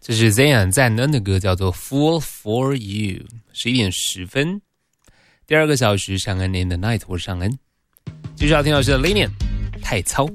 这是 Zayn 赞恩的歌，叫做 Fool for You。11点10分，第2个小时，尚恩 in the night， 我是尚恩。继续要听到是 Linian 太操。